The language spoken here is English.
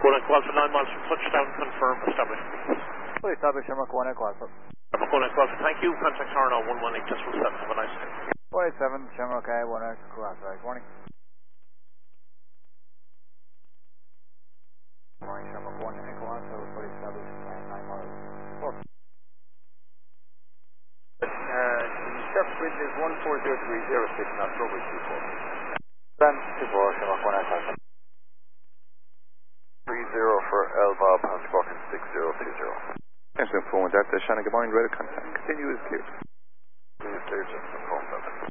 1 Echo Alpha, 9 miles from touchdown, confirm, established. Fully established, Shamrock 1 Echo Alpha. Shamrock 1 Echo Alpha, thank you. Contact RNO 118.7, have a nice day. 187, Shamrock 1 Echo Alpha, good morning. Good morning, Shamrock 1 Echo Alpha, fully established, 9 miles. Sharp wind is 140.306 knots, over 24. Then 24, Shamrock 1 Echo Alpha. 30 for L-Bob, Hans Squawk 6020. Thanks for informing that. Shannon, good morning, ready to contact. Continue as cleared.